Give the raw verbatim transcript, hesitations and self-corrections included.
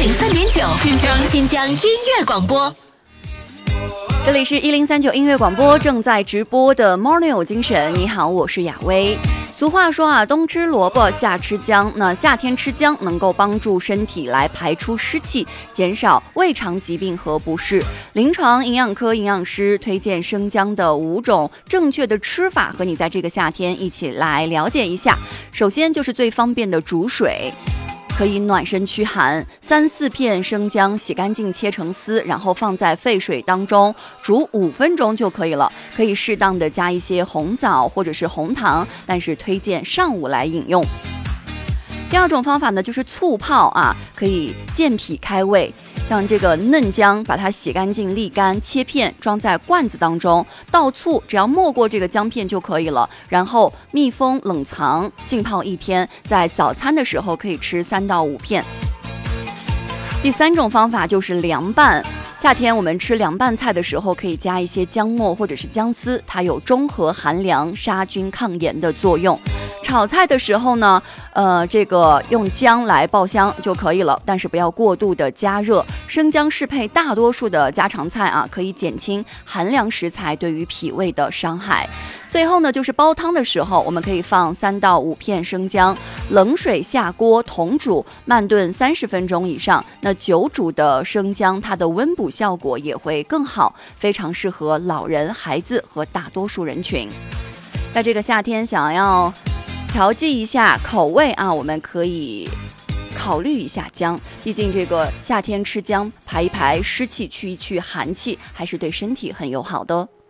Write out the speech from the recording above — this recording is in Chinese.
零三点九，新疆新疆音乐广播。 这里是一零三九音乐广播正在直播的 Morning 有精神。你好，我是雅薇。俗话说啊，冬吃萝卜夏吃姜。那夏天吃姜能够帮助身体来排出湿气，减少胃肠疾病和不适。临床营养科营养师推荐生姜的五种正确的吃法，和你在这个夏天一起来了解一下。首先就是最方便的煮水，可以暖身驱寒。三四片生姜洗干净切成丝，然后放在沸水当中煮五分钟就可以了。可以适当的加一些红枣或者是红糖，但是推荐上午来饮用。第二种方法呢，就是醋泡啊，可以健脾开胃。像这个嫩姜，把它洗干净沥干切片，装在罐子当中，倒醋，只要没过这个姜片就可以了，然后密封冷藏浸泡一天，在早餐的时候可以吃三到五片。第三种方法就是凉拌。夏天我们吃凉拌菜的时候，可以加一些姜末或者是姜丝，它有中和寒凉、杀菌抗炎的作用。炒菜的时候呢，呃，这个用姜来爆香就可以了，但是不要过度的加热。生姜适配大多数的家常菜啊，可以减轻寒凉食材对于脾胃的伤害。最后呢，就是煲汤的时候，我们可以放三到五片生姜，冷水下锅同煮，慢炖三十分钟以上。那久煮的生姜，它的温补效果也会更好，非常适合老人、孩子和大多数人群。在这个夏天，想要调剂一下口味啊，我们可以考虑一下姜，毕竟这个夏天吃姜，排一排湿气，去一去寒气，还是对身体很友好的。